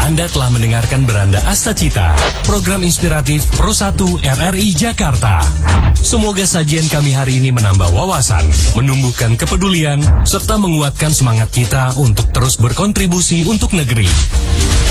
Anda telah mendengarkan Beranda Astacita, program inspiratif Pro 1 RRI Jakarta. Semoga sajian kami hari ini menambah wawasan, menumbuhkan kepedulian, serta menguatkan semangat kita untuk terus berkontribusi untuk negeri.